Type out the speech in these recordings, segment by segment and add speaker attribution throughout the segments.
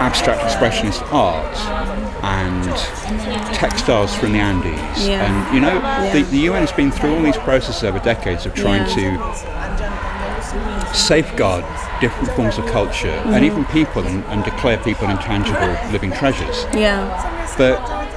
Speaker 1: abstract expressionist art and textiles from the Andes.
Speaker 2: Yeah.
Speaker 1: And, you know, the UN has been through all these processes over decades of trying to safeguard different forms of culture and even people and declare people intangible living treasures.
Speaker 2: Yeah.
Speaker 1: But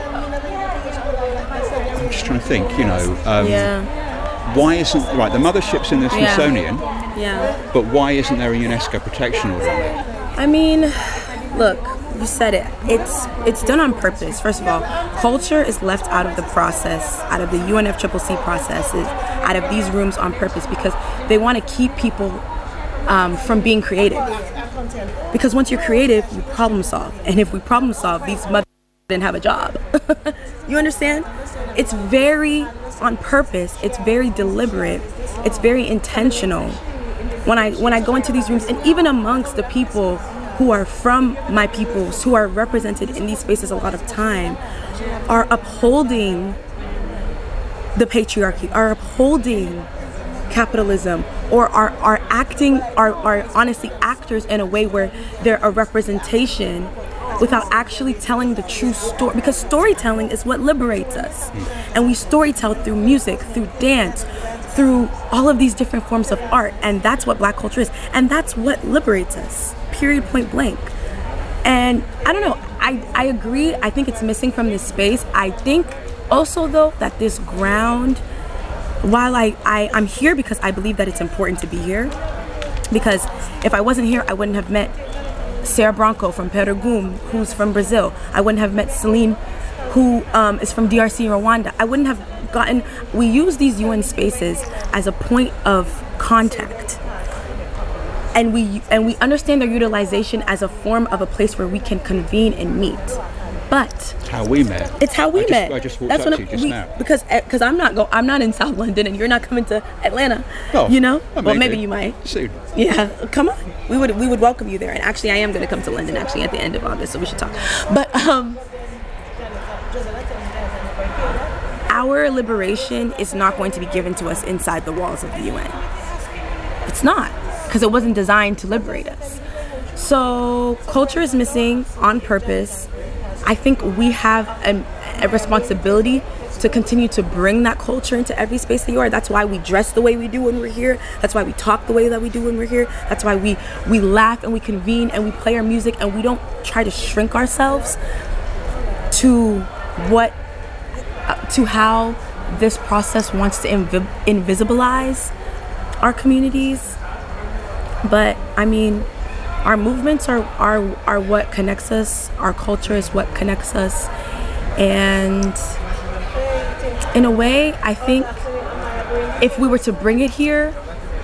Speaker 1: I'm just trying to think, you know, why isn't, right, the mothership's in the Smithsonian, but why isn't there a UNESCO protection order on it?
Speaker 2: I mean, look, you said it. It's done on purpose. First of all, culture is left out of the process, out of the UNFCCC processes, out of these rooms on purpose because they want to keep people from being creative. Because once you're creative, you problem solve. And if we problem solve, these mothers didn't have a job. You understand? It's very on purpose. It's very deliberate. It's very intentional. When I go into these rooms, and even amongst the people who are from my peoples, who are represented in these spaces a lot of time, are upholding the patriarchy, are upholding capitalism, or are acting, are honestly actors in a way where they're a representation without actually telling the true story, because storytelling is what liberates us. And we storytell through music, through dance, through all of these different forms of art, and that's what Black culture is, and that's what liberates us, period, point blank. And I don't know, I agree, I think it's missing from this space. I think also though that this ground, while I'm here because I believe that it's important to be here, because if I wasn't here, I wouldn't have met Sarah Branco from Perugum, who's from Brazil. I wouldn't have met Celine, who is from DRC, Rwanda. I wouldn't have gotten, we use these UN spaces as a point of contact. And we understand their utilization as a form of a place where we can convene and meet. But
Speaker 1: it's how we met.
Speaker 2: It's how we met.
Speaker 1: I just walked up to you just now.
Speaker 2: Because I'm not in South London, and you're not coming to Atlanta.
Speaker 1: Oh,
Speaker 2: you know.
Speaker 1: Well,
Speaker 2: maybe you might
Speaker 1: soon.
Speaker 2: Yeah, come on. We would welcome you there. And actually, I am going to come to London actually at the end of August, so we should talk. But our liberation is not going to be given to us inside the walls of the UN. It's not, because it wasn't designed to liberate us. So culture is missing on purpose. I think we have a responsibility to continue to bring that culture into every space that you are. That's why we dress the way we do when we're here. That's why we talk the way that we do when we're here. That's why we laugh and we convene and we play our music, and we don't try to shrink ourselves to how this process wants to invisibilize our communities. But I mean, our movements are what connects us. Our culture is what connects us. And in a way, I think if we were to bring it here,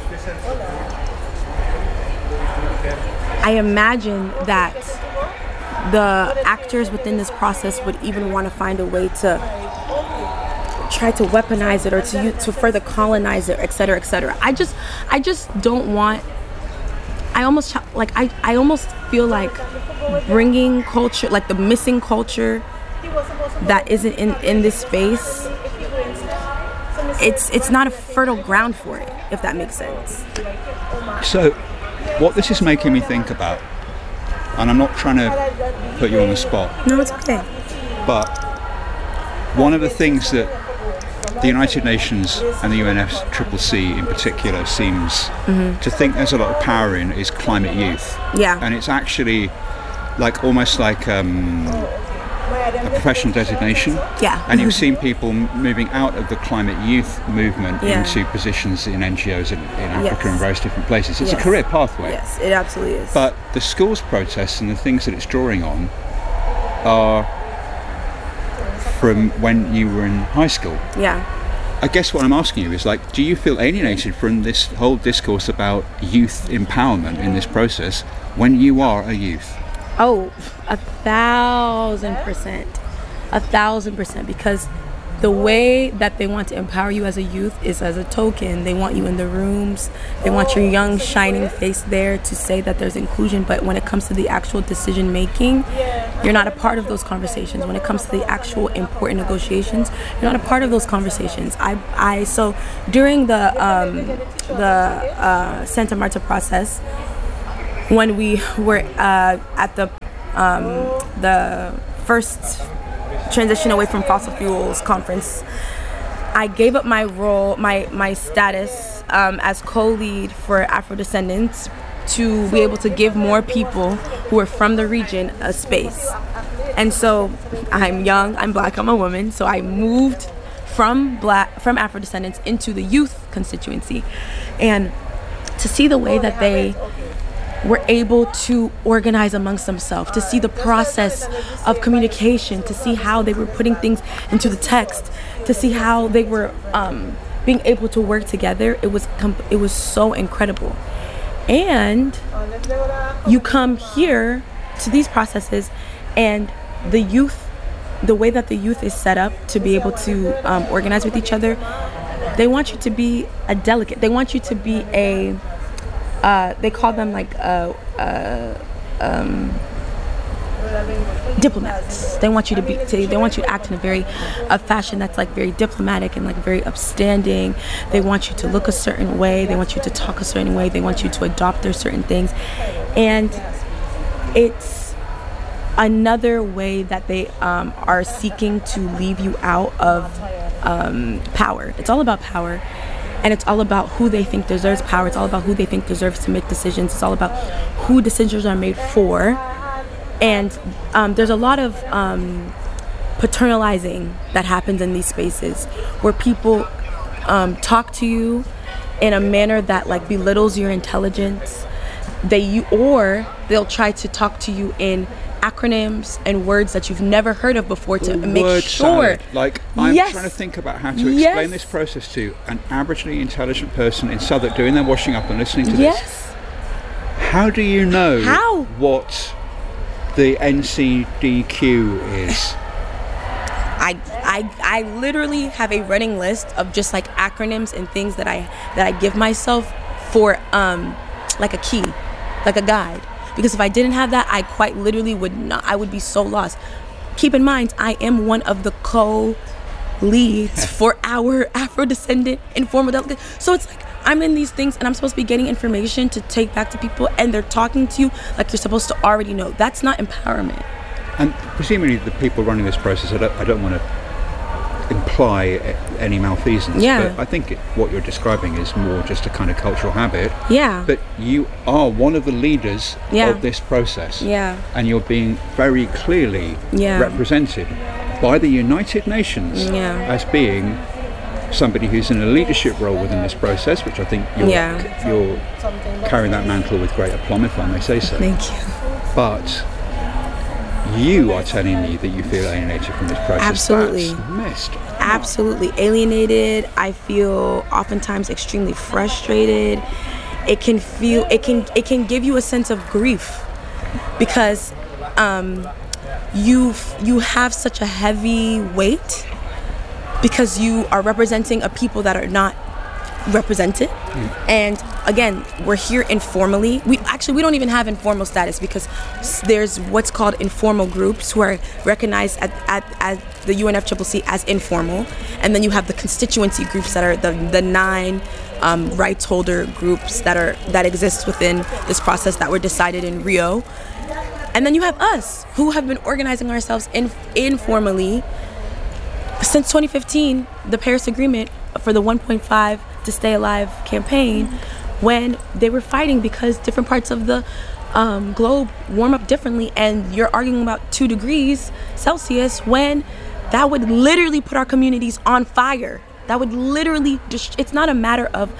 Speaker 2: I imagine that the actors within this process would even want to find a way to try to weaponize it or to further colonize it, et cetera, et cetera. I just don't want. I almost feel like bringing culture, like the missing culture that isn't in this space, it's not a fertile ground for it, if that makes sense.
Speaker 1: So what this is making me think about, and I'm not trying to put you on the spot.
Speaker 2: No, it's okay.
Speaker 1: But one of the things that the United Nations and the UNFCCC in particular seems to think there's a lot of power in is climate youth.
Speaker 2: Yeah.
Speaker 1: And it's actually like almost like a professional designation.
Speaker 2: Yeah.
Speaker 1: And you've seen people moving out of the climate youth movement into positions in NGOs in Africa and various different places. It's a career pathway.
Speaker 2: Yes, it absolutely is.
Speaker 1: But the schools protests and the things that it's drawing on are from when you were in high school.
Speaker 2: Yeah.
Speaker 1: I guess what I'm asking you is, like, do you feel alienated from this whole discourse about youth empowerment in this process when you are a youth?
Speaker 2: Oh, 1,000%. 1,000%. Because the way that they want to empower you as a youth is as a token. They want you in the rooms. They want your young, shining face there to say that there's inclusion. But when it comes to the actual decision making, you're not a part of those conversations. When it comes to the actual important negotiations, you're not a part of those conversations. So during the Santa Marta process, when we were at the the first transition away from fossil fuels conference, I gave up my role, my status as co-lead for Afro-Descendants to be able to give more people who are from the region a space. And so I'm young, I'm Black, I'm a woman, so I moved from Afro-Descendants into the youth constituency. And to see the way that they were able to organize amongst themselves, to see the process of communication, to see how they were putting things into the text, to see how they were being able to work together, it was so incredible. And you come here to these processes, and the youth, the way that the youth is set up to be able to organize with each other, they want you to be a delegate. They want you to be a they call them like diplomats. They want you they want you to act in a fashion that's like very diplomatic and like very upstanding. They want you to look a certain way. They want you to talk a certain way. They want you to adopt their certain things. And it's another way that they are seeking to leave you out of power. It's all about power. And it's all about who they think deserves power. It's all about who they think deserves to make decisions. It's all about who decisions are made for. And there's a lot of paternalizing that happens in these spaces where people talk to you in a manner that like belittles your intelligence. Or they'll try to talk to you in acronyms and words that you've never heard of before to make sure.
Speaker 1: Salad. Like I'm trying to think about how to explain this process to an averagely intelligent person in Southwark doing their washing up and listening to this. How do you know what the NCDQ is?
Speaker 2: I literally have a running list of just like acronyms and things that I give myself for like a key, like a guide. Because if I didn't have that, I quite literally I would be so lost. Keep in mind, I am one of the co-leads for our Afro-Descendant informal delegate. So it's like, I'm in these things and I'm supposed to be getting information to take back to people, and they're talking to you like you're supposed to already know. That's not empowerment.
Speaker 1: And presumably the people running this process, I don't want to imply any malfeasance, but I think what you're describing is more just a kind of cultural habit.
Speaker 2: Yeah.
Speaker 1: But you are one of the leaders of this process.
Speaker 2: Yeah.
Speaker 1: And you're being very clearly represented by the United Nations as being somebody who's in a leadership role within this process, which I think you're carrying that mantle with great aplomb, if I may say so.
Speaker 2: Thank you.
Speaker 1: But you are telling me that you feel alienated from this process.
Speaker 2: Absolutely.
Speaker 1: That's messed up.
Speaker 2: Absolutely alienated. I feel oftentimes extremely frustrated. It can give you a sense of grief because you have such a heavy weight because you are representing a people that are not represented. And again, we're here informally. We don't even have informal status because there's what's called informal groups who are recognized at the UNFCCC as informal, and then you have the constituency groups that are the 9 rights holder groups that exist within this process that were decided in Rio. And then you have us who have been organizing ourselves informally since 2015, the Paris Agreement for the 1.5 to Stay Alive campaign, when they were fighting because different parts of the globe warm up differently, and you're arguing about 2 degrees Celsius when that would literally put our communities on fire. That would literally it's not a matter of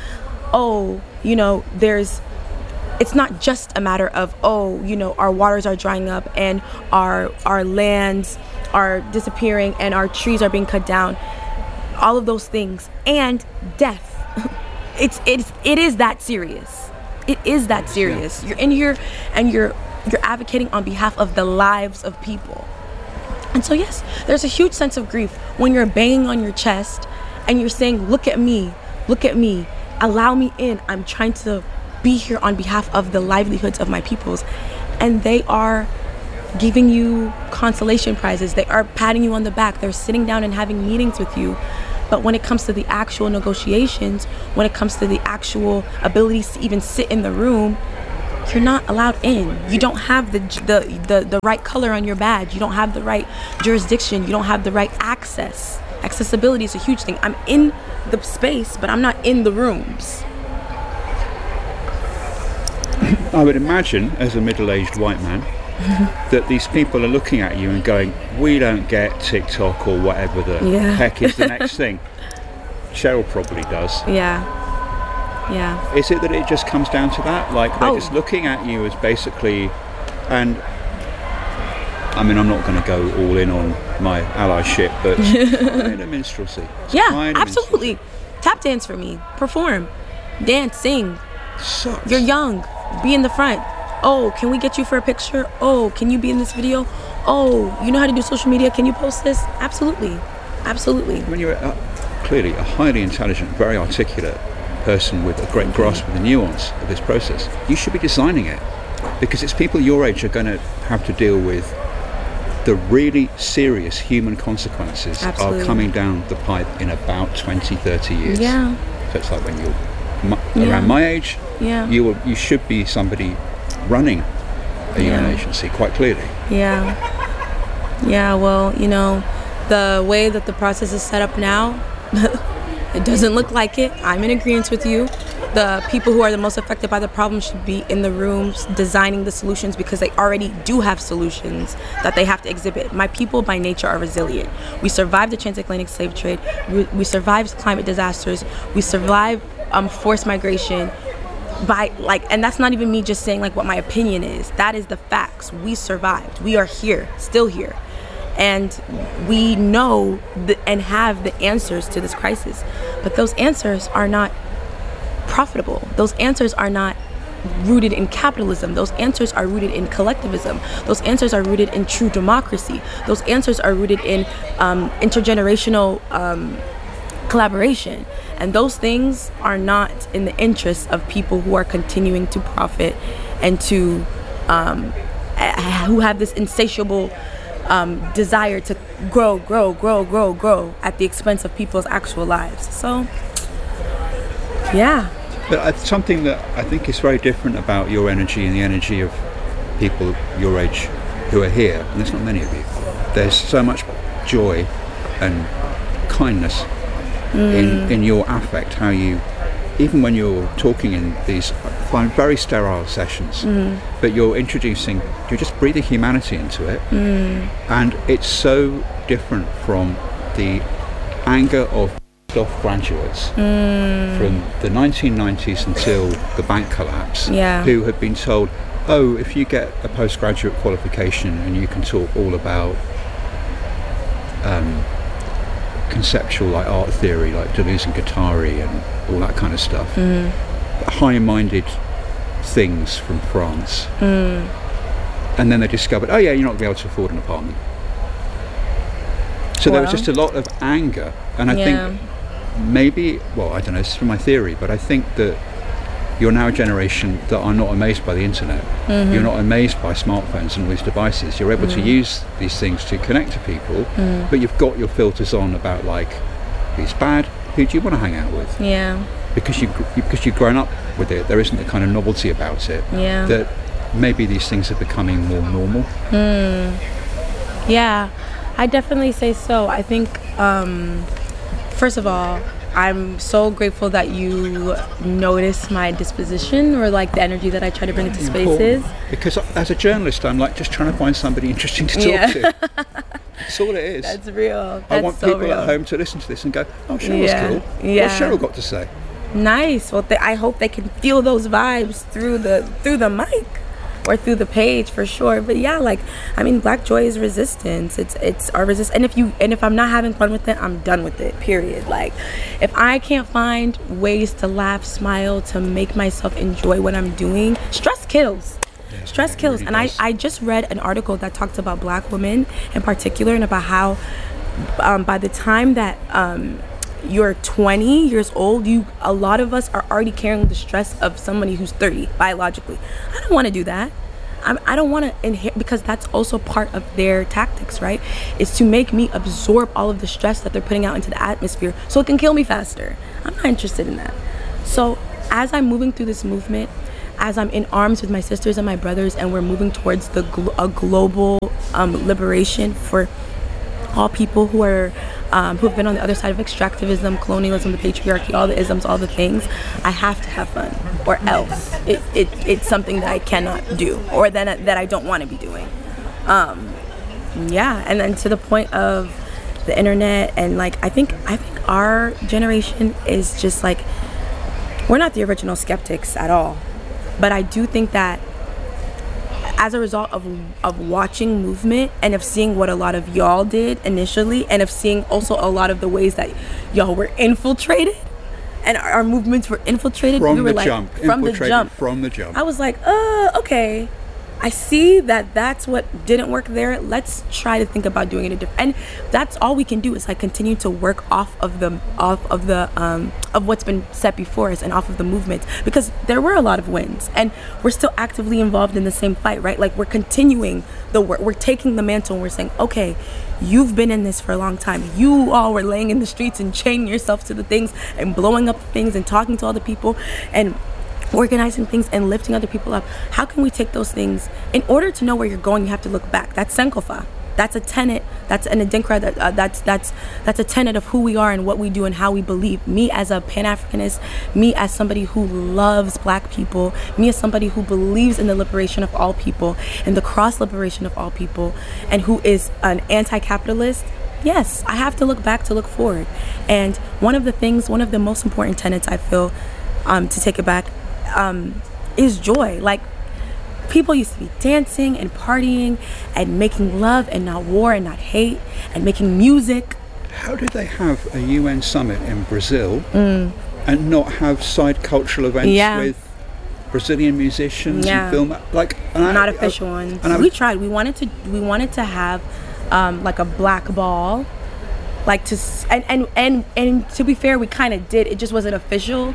Speaker 2: it's not just a matter of our waters are drying up and our lands are disappearing and our trees are being cut down, all of those things, and death. It is that serious. It is that serious. You're in here and you're advocating on behalf of the lives of people. And so yes, there's a huge sense of grief when you're banging on your chest and you're saying, look at me, allow me in. I'm trying to be here on behalf of the livelihoods of my peoples. And they are giving you consolation prizes. They are patting you on the back. They're sitting down and having meetings with you. But when it comes to the actual negotiations, when it comes to the actual abilities to even sit in the room, you're not allowed in. You don't have the right color on your badge. You don't have the right jurisdiction. You don't have the right access. Accessibility is a huge thing. I'm in the space, but I'm not in the rooms.
Speaker 1: I would imagine, as a middle-aged white man, that these people are looking at you and going, we don't get TikTok or whatever the heck is the next thing. Cheryl probably does.
Speaker 2: Yeah.
Speaker 1: Is it that it just comes down to that? Like, they're just looking at you as basically, and I mean, I'm not going to go all in on my allyship, but kind of minstrelsy.
Speaker 2: Yeah, absolutely. Tap dance for me. Perform. Dance, sing.
Speaker 1: Sucks.
Speaker 2: You're young. Be in the front. Oh, can we get you for a picture? Oh, can you be in this video? Oh, you know how to do social media? Can you post this? Absolutely.
Speaker 1: When you're clearly a highly intelligent, very articulate person with a great grasp of the nuance of this process, you should be designing it, because it's people your age are going to have to deal with the really serious human consequences are coming down the pipe in about 20-30 years. So it's like when you're around my age, you should be somebody running a UN agency quite clearly.
Speaker 2: Well, you know, the way that the process is set up now, it doesn't look like it. I'm in agreement with you. The people who are the most affected by the problem should be in the rooms designing the solutions, because they already do have solutions that they have to exhibit. My people by nature are resilient. We survived the transatlantic slave trade. We survived climate disasters. We survived forced migration. And that's not even me just saying like what my opinion is. That is the facts. We survived. We are here, still here. And we know and have the answers to this crisis. But those answers are not profitable. Those answers are not rooted in capitalism. Those answers are rooted in collectivism. Those answers are rooted in true democracy. Those answers are rooted in intergenerational collaboration. And those things are not in the interests of people who are continuing to profit and to who have this insatiable desire to grow at the expense of people's actual lives. So, yeah.
Speaker 1: But something that I think is very different about your energy and the energy of people your age who are here, and there's not many of you, there's so much joy and kindness in your affect, how you, even when you're talking in these very sterile sessions, but you're just breathing humanity into it, and it's so different from the anger of off graduates from the 1990s until the bank collapse, who had been told, oh, if you get a postgraduate qualification and you can talk all about conceptual like art theory like Deleuze and Guattari and all that kind of stuff, high-minded things from France, and then they discovered, oh yeah, you're not going to be able to afford an apartment. So there was just a lot of anger, and I think maybe, well, I don't know, this is from my theory, but I think that you're now a generation that are not amazed by the internet. You're not amazed by smartphones and all these devices. You're able to use these things to connect to people, but you've got your filters on about like, who's bad, who do you want to hang out with? Because you've grown up with it. There isn't a kind of novelty about it. That maybe these things are becoming more normal.
Speaker 2: Yeah, I definitely say so. I think, first of all, I'm so grateful that you notice my disposition or like the energy that I try to bring into spaces.
Speaker 1: Because as a journalist, I'm like just trying to find somebody interesting to talk to. That's all it is.
Speaker 2: That's real.
Speaker 1: I want people at home to listen to this and go, oh, Cheryl's cool. What's Cheryl got to say?
Speaker 2: Nice. Well, I hope they can feel those vibes through the mic or through the page for sure. But yeah, like, I mean, Black Joy is resistance. It's our resistance. And if I'm not having fun with it, I'm done with it, period. Like, if I can't find ways to laugh, smile, to make myself enjoy what I'm doing, stress kills. Stress kills. Really, and I just read an article that talked about Black women in particular, and about how by the time that you're 20 years old, a lot of us are already carrying the stress of somebody who's 30 biologically. I don't want to do that. I don't want to inherit, because that's also part of their tactics, right? Is to make me absorb all of the stress that they're putting out into the atmosphere so it can kill me faster. I'm not interested in that. So as I'm moving through this movement, as I'm in arms with my sisters and my brothers, and we're moving towards a global liberation for all people who are who have been on the other side of extractivism, colonialism, the patriarchy, all the isms, all the things, I have to have fun, or else it's something that I cannot do, or that I don't want to be doing. Yeah, and then to the point of the internet, and like I think our generation is just like, we're not the original skeptics at all, but I do think that as a result of watching movement and of seeing what a lot of y'all did initially, and of seeing also a lot of the ways that y'all were infiltrated and our movements were infiltrated,
Speaker 1: from
Speaker 2: we were
Speaker 1: the jump. From the jump.
Speaker 2: I was like, okay, I see that that's what didn't work there. Let's try to think about doing it a different. And that's all we can do, is like continue to work off of what's been set before us and off of the movements, because there were a lot of wins, and we're still actively involved in the same fight, right? Like, we're continuing the work. We're taking the mantle and we're saying, okay, you've been in this for a long time. You all were laying in the streets and chaining yourself to the things and blowing up things and talking to other people and organizing things and lifting other people up. How can we take those things? In order to know where you're going, you have to look back. That's Sankofa. That's a tenet. That's an Adinkra. That's a tenet of who we are and what we do and how we believe. Me as a Pan-Africanist, me as somebody who loves Black people, me as somebody who believes in the liberation of all people and the cross-liberation of all people, and who is an anti-capitalist. Yes, I have to look back to look forward. And one of the most important tenets I feel, to take it back, is joy. Like, people used to be dancing and partying and making love and not war and not hate and making music.
Speaker 1: How do they have a UN summit in Brazil and not have side cultural events with Brazilian musicians and film, like,
Speaker 2: not official ones? And we tried. We wanted to have like a black ball, like, to and to be fair, we kind of did. It just wasn't official.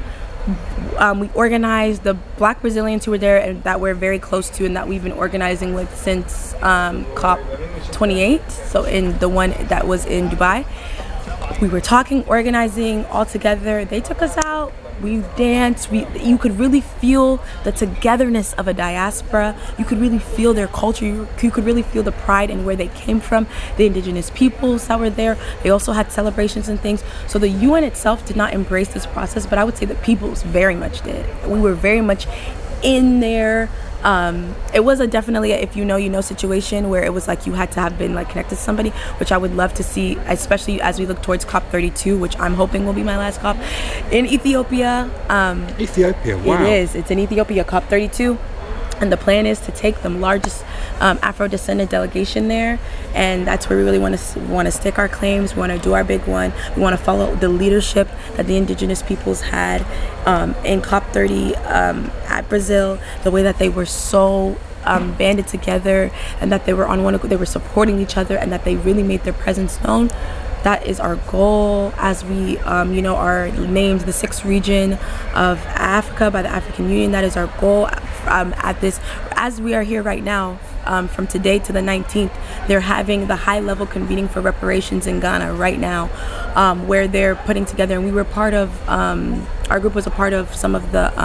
Speaker 2: We organized the Black Brazilians who were there and that we're very close to and that we've been organizing with since COP 28, so in the one that was in Dubai. We were organizing all together. They took us out, we danced, you could really feel the togetherness of a diaspora. You could really feel their culture. You could really feel the pride and where they came from, the indigenous peoples that were there. They also had celebrations and things. So the UN itself did not embrace this process, but I would say the peoples very much did. We were very much in there. It was definitely a if you know situation where it was like you had to have been like connected to somebody, which I would love to see, especially as we look towards COP 32, which I'm hoping will be my last COP in Ethiopia.
Speaker 1: Ethiopia, wow.
Speaker 2: It is. It's in Ethiopia, COP 32. And the plan is to take the largest Afro-descendant delegation there, and that's where we really want to stick our claims. We want to do our big one. We want to follow the leadership that the indigenous peoples had in COP 30 at Brazil. The way that they were so banded together, and that they were they were supporting each other, and that they really made their presence known. That is our goal, as we, are named the 6th region of Africa by the African Union. That is our goal at this. As we are here right now, from today to the 19th, they're having the high-level convening for reparations in Ghana right now, where they're putting together, and we were part of, our group was a part of some of the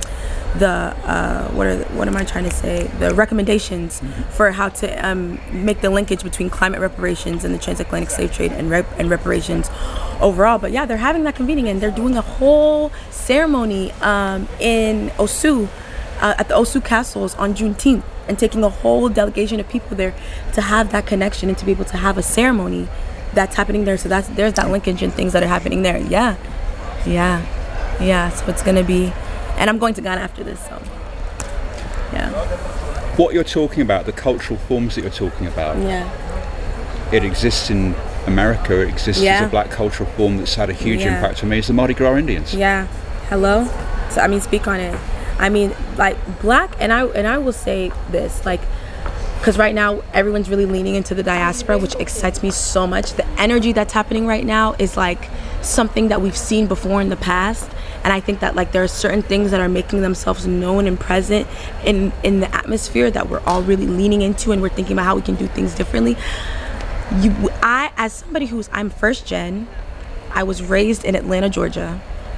Speaker 2: recommendations for how to make the linkage between climate reparations and the transatlantic slave trade and reparations overall. But yeah, they're having that convening, and they're doing a whole ceremony in Osu, at the Osu castles on Juneteenth, and taking a whole delegation of people there to have that connection and to be able to have a ceremony that's happening there. So there's that linkage and things that are happening there. So it's gonna be. And I'm going to Ghana after this, so yeah.
Speaker 1: What you're talking about, the cultural forms that you're talking about, it exists in America. It exists as a Black cultural form that's had a huge impact on me. Is the Mardi Gras Indians?
Speaker 2: Yeah. Hello. So speak on it. Like Black, and I will say this, like, because right now everyone's really leaning into the diaspora, which excites me so much. The energy that's happening right now is like something that we've seen before in the past. And I think that like there are certain things that are making themselves known and present in the atmosphere that we're all really leaning into, and we're thinking about how we can do things differently. As somebody I'm first gen, I was raised in Atlanta, Georgia.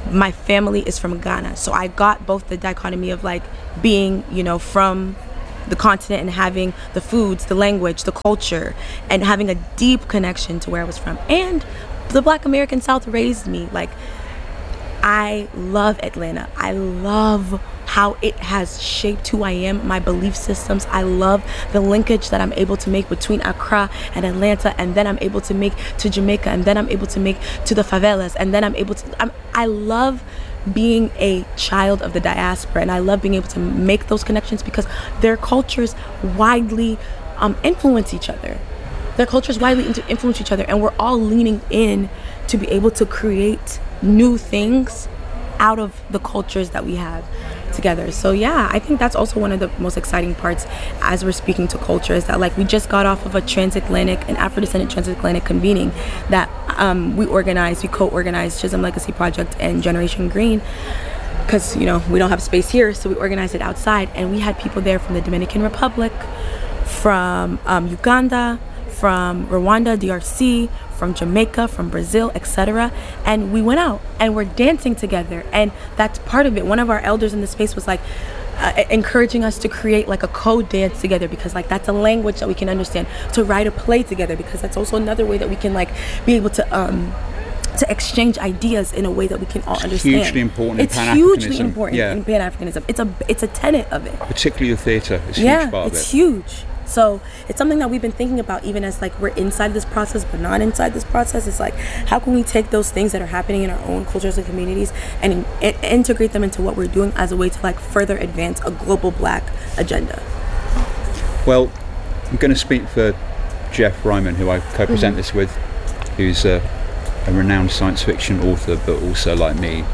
Speaker 2: my family is from Ghana. So I got both the dichotomy of like being, from the continent and having the foods, the language, the culture, and having a deep connection to where I was from. And the Black American South raised me. Like, I love Atlanta. I love how it has shaped who I am, my belief systems. I love the linkage that I'm able to make between Accra and Atlanta, and then I'm able to make to Jamaica, and then I'm able to make to the favelas, and then I'm able to, I love being a child of the diaspora, and I love being able to make those connections because their cultures widely influence each other. Their cultures widely influence each other, and we're all leaning in to be able to create new things out of the cultures that we have together. So yeah, I think that's also one of the most exciting parts as we're speaking to culture, is that like we just got off of an Afro-descendant transatlantic convening that we co-organized Chisholm Legacy Project and Generation Green, because we don't have space here, so we organized it outside, and we had people there from the Dominican Republic, from Uganda, from Rwanda, DRC, from Jamaica, from Brazil, etc. And we went out and we're dancing together, and that's part of it. One of our elders in the space was like encouraging us to create like a code dance together, because like that's a language that we can understand, to write a play together, because that's also another way that we can like be able to exchange ideas in a way that we can all understand.
Speaker 1: Hugely important in Pan-Africanism.
Speaker 2: It's hugely important in Pan-Africanism. It's a tenet of it.
Speaker 1: Particularly the theatre is a huge part of it.
Speaker 2: It's huge. So it's something that we've been thinking about, even as like we're inside this process but not inside this process. It's like, how can we take those things that are happening in our own cultures and communities and integrate them into what we're doing as a way to like further advance a global Black agenda?
Speaker 1: Well, I'm going to speak for Jeff Ryman, who I co-present this with, who's a renowned science fiction author, but also like me,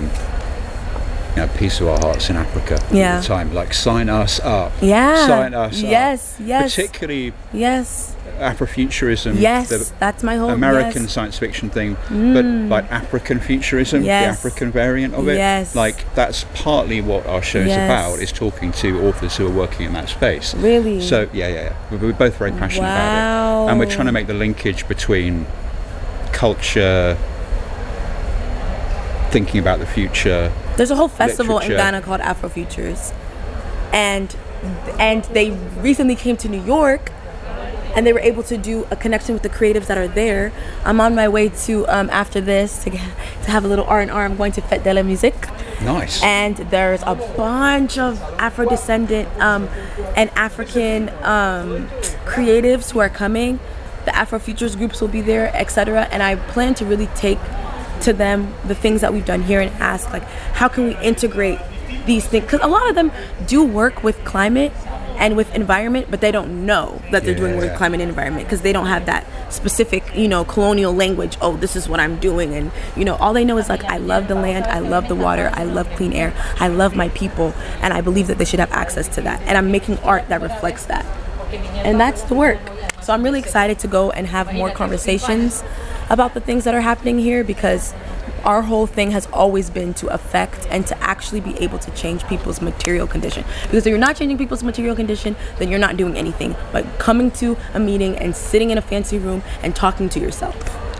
Speaker 1: peace to our hearts in Africa all the time. Like, sign us up.
Speaker 2: Yeah.
Speaker 1: Sign us up.
Speaker 2: Yes.
Speaker 1: Particularly Afrofuturism.
Speaker 2: Yes, that's my whole
Speaker 1: American science fiction thing, but like African futurism, the African variant of it.
Speaker 2: Yes.
Speaker 1: Like, that's partly what our show's about, is talking to authors who are working in that space.
Speaker 2: Really?
Speaker 1: So, yeah. We're both very passionate about it. And we're trying to make the linkage between culture, thinking about the future.
Speaker 2: There's a whole festival in Ghana called Afrofutures, and they recently came to New York, and they were able to do a connection with the creatives that are there. I'm on my way to after this to have a little R&R. I'm going to Fête de la Musique.
Speaker 1: Nice.
Speaker 2: And there's a bunch of Afro-descendant and African creatives who are coming. The Afrofutures groups will be there, etc. And I plan to really take to them the things that we've done here and ask, like, how can we integrate these things? Because a lot of them do work with climate and with environment, but they don't know that they're doing work with climate and environment, because they don't have that specific, colonial language. Oh, this is what I'm doing. And, all they know is like, I love the land, I love the water, I love clean air, I love my people, and I believe that they should have access to that. And I'm making art that reflects that. And that's the work. So I'm really excited to go and have more conversations about the things that are happening here, because our whole thing has always been to affect and to actually be able to change people's material condition. Because if you're not changing people's material condition, then you're not doing anything but coming to a meeting and sitting in a fancy room and talking to yourself.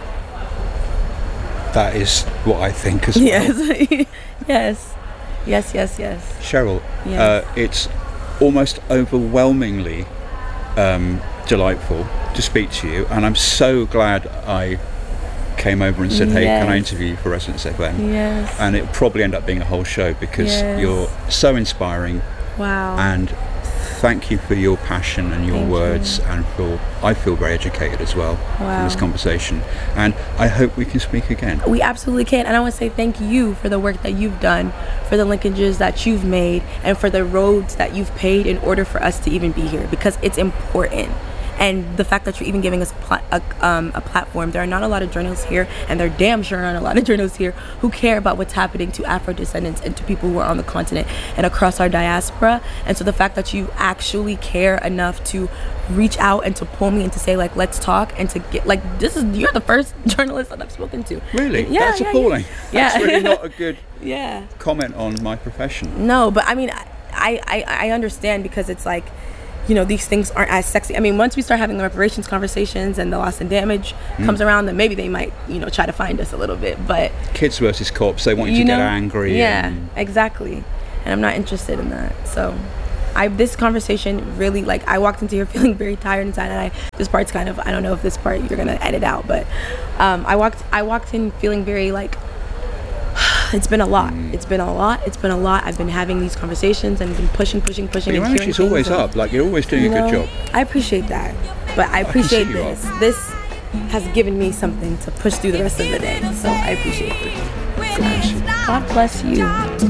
Speaker 1: That is what I think as well.
Speaker 2: Yes.
Speaker 1: Cheryl, it's almost overwhelmingly delightful to speak to you, and I'm so glad I came over and said, hey, can I interview you for Resonance FM?
Speaker 2: Yes.
Speaker 1: And it'll probably end up being a whole show, because you're so inspiring.
Speaker 2: Wow.
Speaker 1: And thank you for your passion and your words, and I feel very educated as well from this conversation, and I hope we can speak again.
Speaker 2: We absolutely can. And I want to say thank you for the work that you've done, for the linkages that you've made, and for the roads that you've paved in order for us to even be here, because it's important. And the fact that you're even giving us a platform. There are not a lot of journalists here, and there damn sure aren't a lot of journalists here who care about what's happening to Afro-descendants and to people who are on the continent and across our diaspora. And so the fact that you actually care enough to reach out and to pull me and to say, like, let's talk, and to get, like, you're the first journalist that I've spoken to.
Speaker 1: Really? That's appalling. That's really not a good comment on my profession.
Speaker 2: No, but I mean, I understand, because it's like, these things aren't as sexy. I mean, once we start having the reparations conversations and the loss and damage comes around, then maybe they might, try to find us a little bit. But
Speaker 1: kids versus cops, they want you to get angry.
Speaker 2: Yeah, exactly. And I'm not interested in that. So this conversation really, I walked into here feeling very tired inside, and this part's kind of, I don't know if this part you're gonna edit out, but I walked in feeling very it's been a lot. It's been a lot. I've been having these conversations and been pushing. But
Speaker 1: your energy's always up. You're always doing a good job.
Speaker 2: I appreciate that. But I appreciate this. This has given me something to push through the rest of the day. So I appreciate it. God bless you.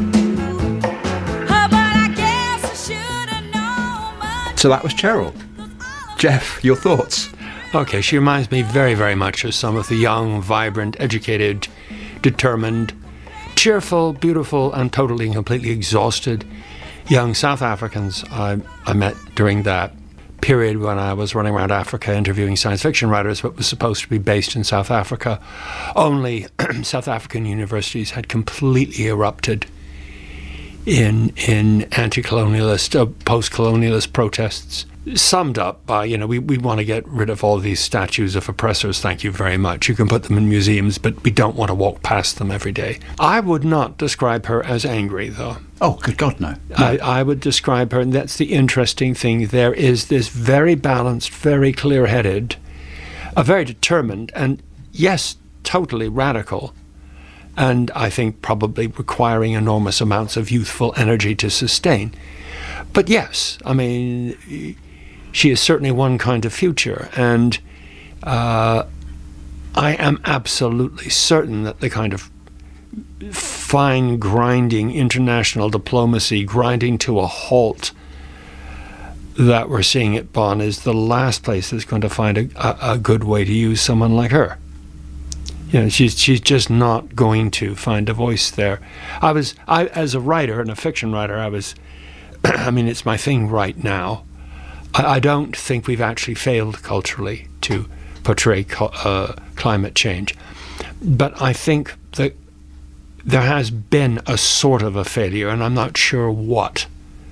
Speaker 1: So that was Cheryl. Jeff, your thoughts?
Speaker 3: Okay, she reminds me very, very much of some of the young, vibrant, educated, determined, cheerful, beautiful, and totally and completely exhausted young South Africans I met during that period when I was running around Africa interviewing science fiction writers, but was supposed to be based in South Africa. Only South African universities had completely erupted in anti-colonialist, post-colonialist protests, summed up by, we want to get rid of all these statues of oppressors, thank you very much. You can put them in museums, but we don't want to walk past them every day. I would not describe her as angry, though.
Speaker 1: Oh, good God, no.
Speaker 3: I would describe her, and that's the interesting thing. There is this very balanced, very clear-headed, a very determined, and yes, totally radical, and I think probably requiring enormous amounts of youthful energy to sustain. But yes, I mean, she is certainly one kind of future, and I am absolutely certain that the kind of fine grinding international diplomacy grinding to a halt that we're seeing at Bonn is the last place that's going to find a good way to use someone like her. She's just not going to find a voice there. I as a writer and a fiction writer, I mean, it's my thing right now. I don't think we've actually failed culturally to portray climate change. But I think that there has been a sort of a failure, and I'm not sure what,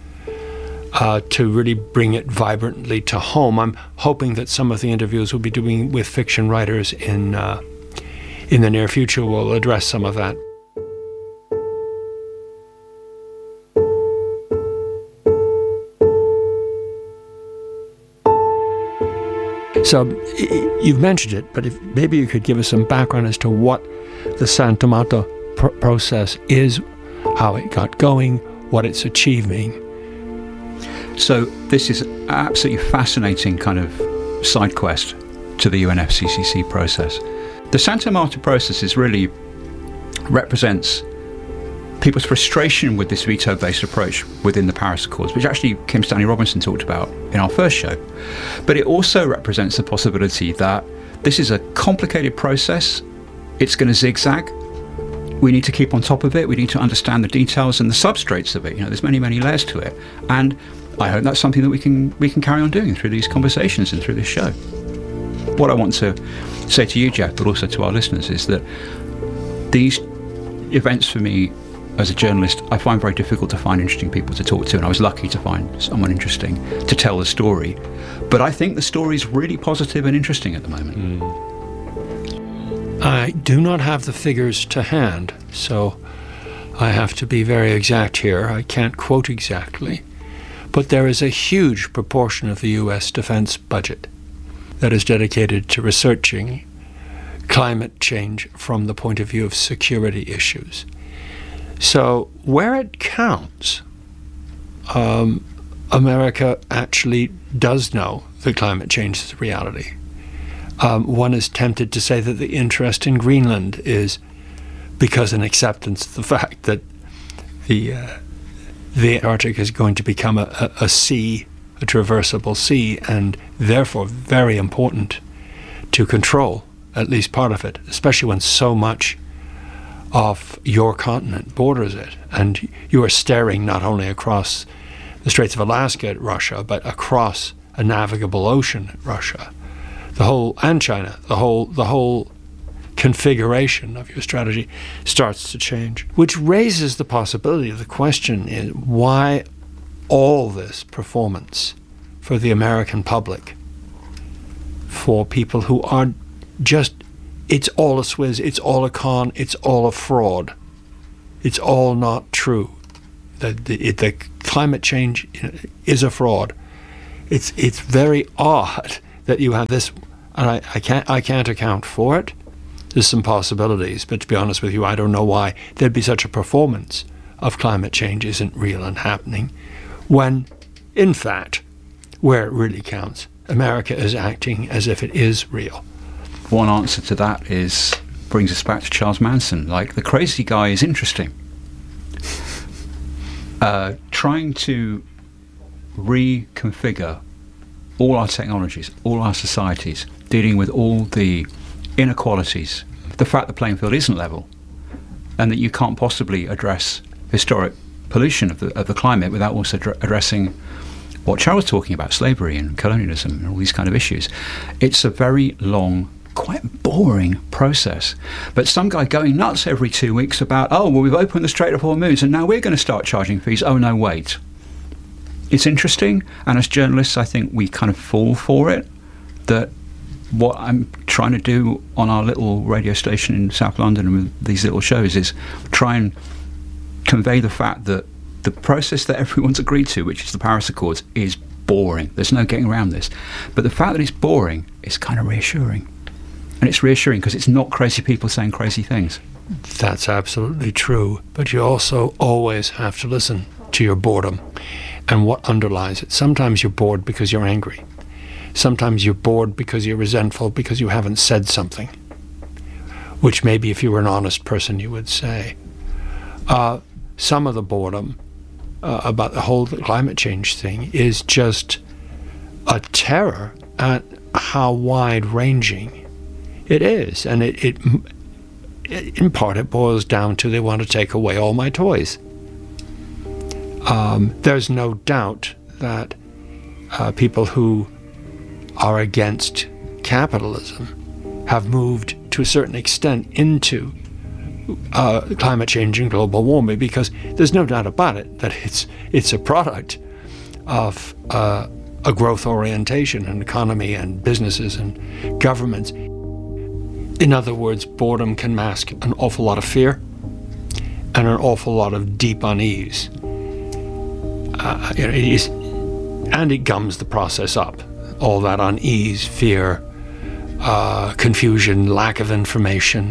Speaker 3: to really bring it vibrantly to home. I'm hoping that some of the interviews we'll be doing with fiction writers in the near future will address some of that. So you've mentioned it, but maybe you could give us some background as to what the San Tomato process is, how it got going, what it's achieving.
Speaker 1: So this is an absolutely fascinating kind of side quest to the UNFCCC process. The San Tomato process really represents people's frustration with this veto-based approach within the Paris Accords, which actually Kim Stanley Robinson talked about in our first show. But it also represents the possibility that this is a complicated process. It's going to zigzag. We need to keep on top of it. We need to understand the details and the substrates of it. There's many, many layers to it. And I hope that's something that we can carry on doing through these conversations and through this show. What I want to say to you, Jeff, but also to our listeners, is that these events for me as a journalist, I find very difficult to find interesting people to talk to, and I was lucky to find someone interesting to tell the story. But I think the story is really positive and interesting at the moment.
Speaker 3: I do not have the figures to hand, so I have to be very exact here. I can't quote exactly. But there is a huge proportion of the U.S. defense budget that is dedicated to researching climate change from the point of view of security issues. So where it counts, America actually does know that climate change is a reality. One is tempted to say that the interest in Greenland is because an acceptance of the fact that the Arctic is going to become a sea, a traversable sea, and therefore very important to control, at least part of it, especially when so much of your continent borders it, and you are staring not only across the Straits of Alaska at Russia, but across a navigable ocean at Russia, and China, the whole configuration of your strategy starts to change, which raises the possibility. The question is, why all this performance for the American public, for people who are just, it's all a swizz, it's all a con, it's all a fraud. It's all not true. The climate change is a fraud. It's very odd that you have this, and I can't account for it. There's some possibilities, but to be honest with you, I don't know why there'd be such a performance of climate change isn't real and happening, when, in fact, where it really counts, America is acting as if it is real.
Speaker 1: One answer to that brings us back to Charles Manson. Like, the crazy guy is interesting. Trying to reconfigure all our technologies, all our societies, dealing with all the inequalities, the fact the playing field isn't level, and that you can't possibly address historic pollution of the climate without also addressing what Charles was talking about, slavery and colonialism and all these kind of issues. It's a very long, quite boring process. But some guy going nuts every 2 weeks about, oh, well, we've opened the Strait of Hormuz and now we're going to start charging fees. Oh, no, wait. It's interesting, and as journalists, I think we kind of fall for it, that what I'm trying to do on our little radio station in South London with these little shows is try and convey the fact that the process that everyone's agreed to, which is the Paris Accords, is boring. There's no getting around this. But the fact that it's boring is kind of reassuring. And it's reassuring because it's not crazy people saying crazy things.
Speaker 3: That's absolutely true. But you also always have to listen to your boredom and what underlies it. Sometimes you're bored because you're angry. Sometimes you're bored because you're resentful because you haven't said something, which maybe if you were an honest person you would say. Some of the boredom about the whole climate change thing is just a terror at how wide-ranging it is. And it in part, it boils down to they want to take away all my toys. There's no doubt that people who are against capitalism have moved to a certain extent into climate change and global warming, because there's no doubt about it that it's a product of a growth orientation and economy and businesses and governments. In other words, boredom can mask an awful lot of fear and an awful lot of deep unease. And it gums the process up. All that unease, fear, confusion, lack of information.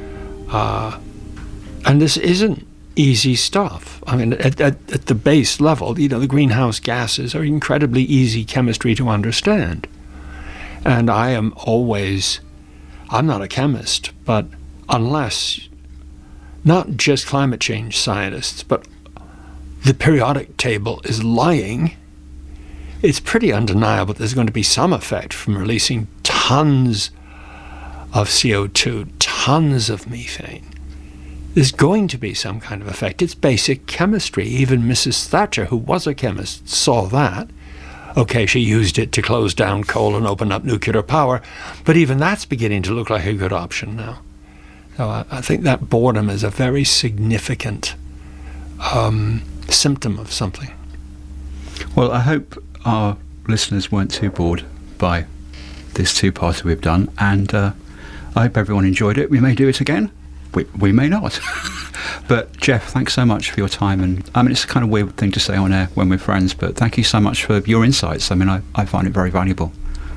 Speaker 3: And this isn't easy stuff. I mean, at the base level, the greenhouse gases are incredibly easy chemistry to understand. And I'm not a chemist, but unless, not just climate change scientists, but the periodic table is lying, it's pretty undeniable there's going to be some effect from releasing tons of CO2, tons of methane. There's going to be some kind of effect. It's basic chemistry. Even Mrs. Thatcher, who was a chemist, saw that. Okay, she used it to close down coal and open up nuclear power, but even that's beginning to look like a good option now. So I think that boredom is a very significant symptom of something.
Speaker 1: Well, I hope our listeners weren't too bored by this two-parter we've done, and I hope everyone enjoyed it. We may do it again. We may not. But Jeff, thanks so much for your time. And I mean, it's a kind of weird thing to say on air when we're friends, but thank you so much for your insights. I mean, I find it very valuable.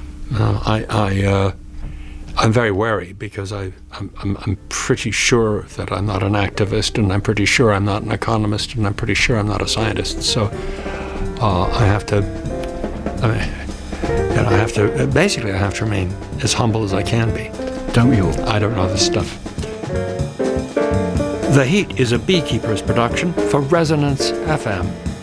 Speaker 3: I'm very wary because I'm pretty sure that I'm not an activist, and I'm pretty sure I'm not an economist, and I'm pretty sure I'm not a scientist. So I have to remain as humble as I can be.
Speaker 1: Don't we all?
Speaker 3: I don't know this stuff. The Heat is a Beekeepers production for Resonance FM.